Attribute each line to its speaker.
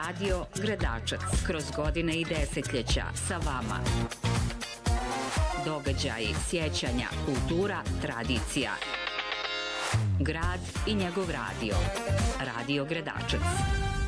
Speaker 1: Radio Gradačac. Kroz godine i desetljeća sa vama. Događaji, sjećanja, kultura, tradicija. Grad i njegov radio. Radio Gradačac.